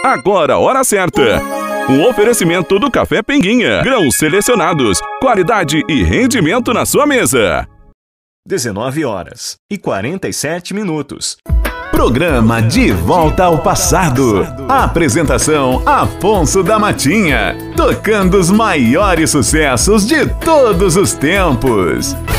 Agora a hora certa. Um oferecimento do Café Pinguinha. Grãos selecionados, qualidade e rendimento na sua mesa. 19h47. Programa De Volta ao Passado. Apresentação Afonso da Matinha. Tocando os maiores sucessos de todos os tempos.